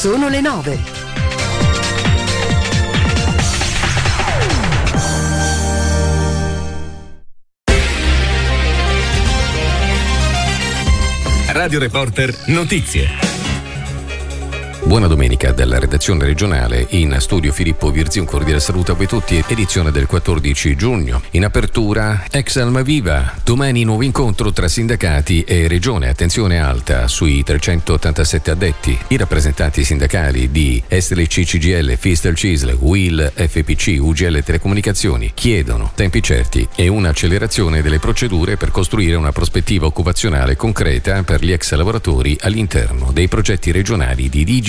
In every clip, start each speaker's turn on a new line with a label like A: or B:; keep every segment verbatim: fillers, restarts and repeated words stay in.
A: Sono le nove.
B: Radio Reporter Notizie.
C: Buona domenica dalla redazione regionale, in studio Filippo Virzi, un cordiale saluto a voi tutti, edizione del quattordici giugno. In apertura, ex Almaviva, domani nuovo incontro tra sindacati e regione, attenzione alta sui trecentottantasette addetti. I rappresentanti sindacali di S L C C G L, Fistel Cisl, U I L, F P C, U G L Telecomunicazioni chiedono tempi certi e un'accelerazione delle procedure per costruire una prospettiva occupazionale concreta per gli ex lavoratori all'interno dei progetti regionali di digitalizzazione.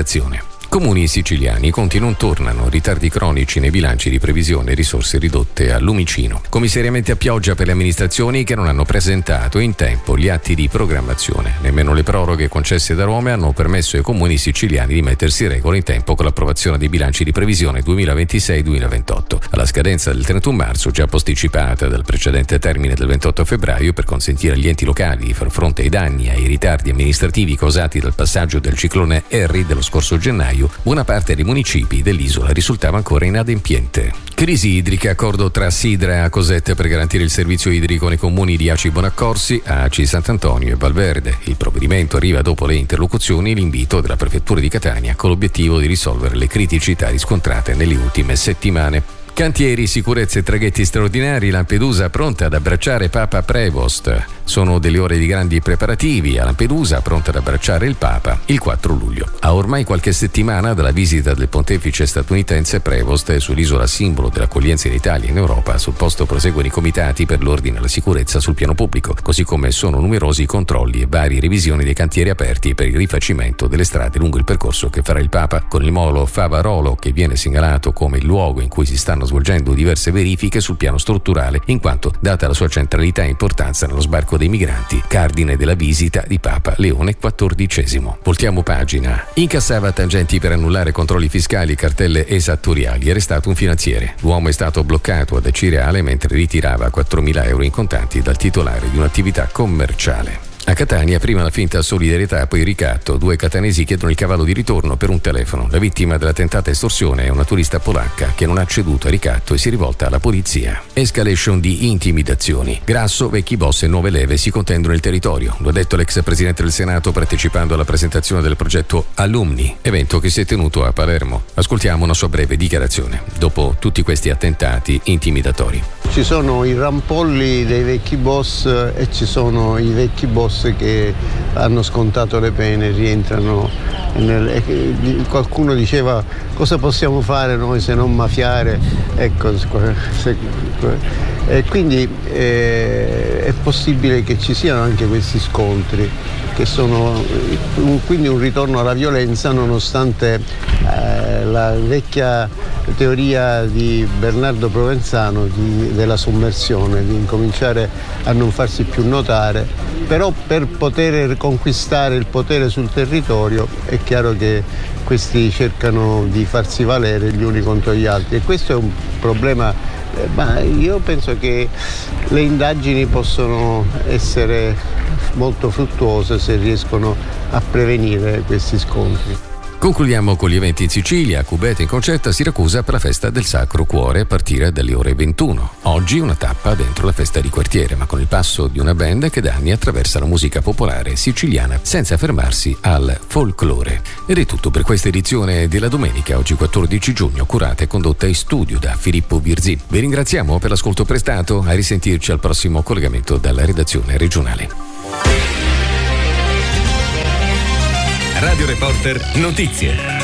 C: Comuni siciliani, i conti non tornano, ritardi cronici nei bilanci di previsione, risorse ridotte a lumicino. Commissariamente a pioggia per le amministrazioni che non hanno presentato in tempo gli atti di programmazione. Nemmeno le proroghe concesse da Roma hanno permesso ai comuni siciliani di mettersi in regola in tempo con l'approvazione dei bilanci di previsione duemilaventisei duemilaventotto. Alla scadenza del trentuno marzo, già posticipata dal precedente termine del ventotto febbraio, per consentire agli enti locali di far fronte ai danni e ai ritardi amministrativi causati dal passaggio del ciclone Harry dello scorso gennaio, buona parte dei municipi dell'isola risultava ancora inadempiente. Crisi idrica, accordo tra Sidra e Acosette per garantire il servizio idrico nei comuni di Aci Bonaccorsi, Aci Sant'Antonio e Valverde. Il provvedimento arriva dopo le interlocuzioni e l'invito della prefettura di Catania con l'obiettivo di risolvere le criticità riscontrate nelle ultime settimane. Cantieri, sicurezza e traghetti straordinari, Lampedusa pronta ad abbracciare Papa Prevost. Sono delle ore di grandi preparativi a Lampedusa, pronta ad abbracciare il Papa il quattro luglio. A ormai qualche settimana dalla visita del pontefice statunitense, Prevost è sull'isola simbolo dell'accoglienza in Italia e in Europa. Sul posto proseguono i comitati per l'ordine e la sicurezza sul piano pubblico, così come sono numerosi i controlli e varie revisioni dei cantieri aperti per il rifacimento delle strade lungo il percorso che farà il Papa, con il molo Favarolo che viene segnalato come il luogo in cui si stanno svolgendo diverse verifiche sul piano strutturale, in quanto, data la sua centralità e importanza nello sbarco dei migranti, cardine della visita di Papa Leone quattordicesimo. Voltiamo pagina. Incassava tangenti per annullare controlli fiscali e cartelle esattoriali. È arrestato un finanziere. L'uomo è stato bloccato ad Acireale mentre ritirava quattromila euro in contanti dal titolare di un'attività commerciale. A Catania, prima la finta solidarietà, poi il ricatto. Due catanesi chiedono il cavallo di ritorno per un telefono. La vittima della tentata estorsione è una turista polacca che non ha ceduto al ricatto e si rivolta alla polizia. Escalation di intimidazioni. Grasso, vecchi boss e nuove leve si contendono il territorio. Lo ha detto l'ex presidente del Senato partecipando alla presentazione del progetto Alumni, evento che si è tenuto a Palermo. Ascoltiamo una sua breve dichiarazione dopo tutti questi attentati intimidatori.
D: Ci sono i rampolli dei vecchi boss e ci sono i vecchi boss che hanno scontato le pene, rientrano nel, qualcuno diceva cosa possiamo fare noi se non mafiare, ecco, se, e quindi eh, è possibile che ci siano anche questi scontri che sono quindi un ritorno alla violenza, nonostante eh, la vecchia teoria di Bernardo Provenzano di, della sommersione, di incominciare a non farsi più notare. Però per poter conquistare il potere sul territorio è chiaro che questi cercano di farsi valere gli uni contro gli altri e questo è un problema, eh, ma io penso che le indagini possono essere molto fruttuose se riescono a prevenire questi scontri.
C: Concludiamo con gli eventi in Sicilia. Cubete in concerto a Siracusa per la festa del Sacro Cuore a partire dalle ore ventuno. Oggi una tappa dentro la festa di quartiere, ma con il passo di una band che da anni attraversa la musica popolare siciliana senza fermarsi al folklore. Ed è tutto per questa edizione della domenica, oggi quattordici giugno, curata e condotta in studio da Filippo Virzi. Vi ringraziamo per l'ascolto prestato, a risentirci al prossimo collegamento dalla redazione regionale.
B: Radio Reporter Notizie.